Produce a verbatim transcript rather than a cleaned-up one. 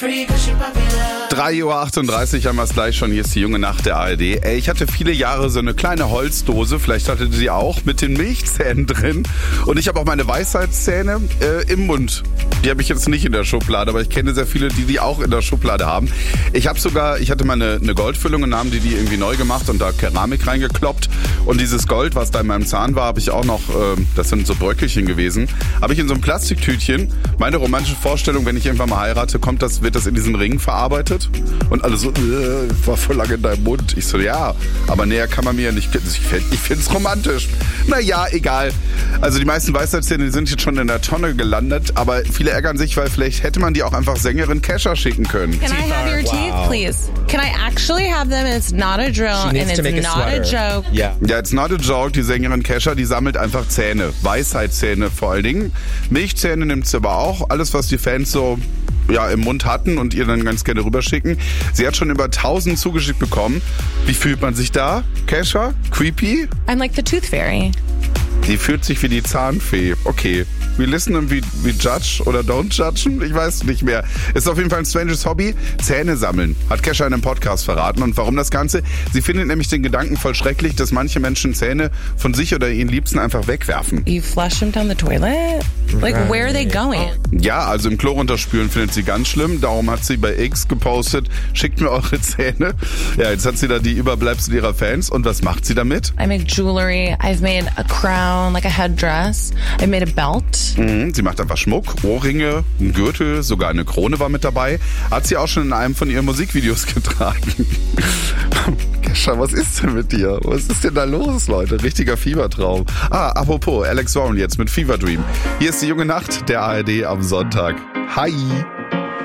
drei Uhr achtunddreißig haben wir es gleich schon. Hier ist die junge Nacht der A R D. Ey, ich hatte viele Jahre so eine kleine Holzdose, vielleicht hattet ihr sie auch, mit den Milchzähnen drin. Und ich habe auch meine Weisheitszähne äh, im Mund. Die habe ich jetzt nicht in der Schublade, aber ich kenne sehr viele, die die auch in der Schublade haben. Ich habe sogar, ich hatte mal eine, eine Goldfüllung und haben die die irgendwie neu gemacht und da Keramik reingekloppt. Und dieses Gold, was da in meinem Zahn war, habe ich auch noch, äh, das sind so Bröckelchen gewesen, habe ich in so einem Plastiktütchen. Meine romantische Vorstellung, wenn ich irgendwann mal heirate, kommt das, wird das in diesen Ring verarbeitet. Und alle so, äh, war voll lange in deinem Mund. Ich so, ja, aber näher kann man mir ja nicht. Ich finde es romantisch. Naja, egal. Also die meisten Weisheitszähne sind jetzt schon in der Tonne gelandet, aber viele ärgern sich, weil vielleicht hätte man die auch einfach Sängerin Kesha schicken können. Can I have your teeth, wow. please? Can I actually have them? It's not a drill and it's not a, a joke. Yeah. Ja, it's not a joke. Die Sängerin Kesha, die sammelt einfach Zähne. Weisheitszähne vor allen Dingen. Milchzähne nimmt sie aber auch. Alles, was die Fans so ja, im Mund hatten und ihr dann ganz gerne rüberschicken. Sie hat schon über tausend zugeschickt bekommen. Wie fühlt man sich da, Kesha? Creepy? I'm like the tooth fairy. Die fühlt sich wie die Zahnfee. Okay. We listen and we, we judge oder don't judgen? Ich weiß nicht mehr. Ist auf jeden Fall ein stranges Hobby. Zähne sammeln. Hat Kesha in einem Podcast verraten. Und warum das Ganze? Sie findet nämlich den Gedanken voll schrecklich, dass manche Menschen Zähne von sich oder ihren Liebsten einfach wegwerfen. You flush them down the toilet? Like, right. Where are they going? Ja, also im Klo runterspülen findet sie ganz schlimm. Darum hat sie bei X gepostet, schickt mir eure Zähne. Ja, jetzt hat sie da die Überbleibsel ihrer Fans. Und was macht sie damit? I make jewelry. I've made a crown, like a headdress. I made a belt. Mhm, sie macht einfach Schmuck, Ohrringe, einen Gürtel, sogar eine Krone war mit dabei. Hat sie auch schon in einem von ihren Musikvideos getragen. Kesha, was ist denn mit dir? Was ist denn da los, Leute? Richtiger Fiebertraum. Ah, apropos, Alex Warren jetzt mit Fever Dream. Hier ist die junge Nacht der A R D am Sonntag. Hi!